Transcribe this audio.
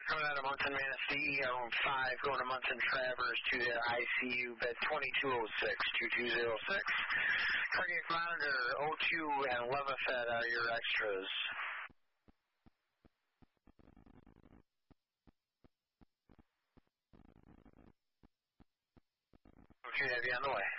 coming out of Munson, Manistee, room 5, going to Munson Travers to their ICU, bed 2206-2206. Cardiac monitor, O2 and Levophed are your extras. Okay, have you on the way.